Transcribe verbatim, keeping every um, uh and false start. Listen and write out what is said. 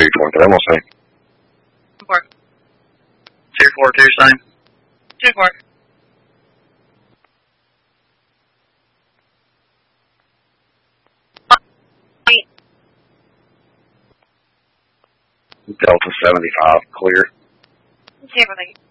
four, tenemos seis. Four. Two four two, same. Two four. Delta seventy-five, clear. Timberlake.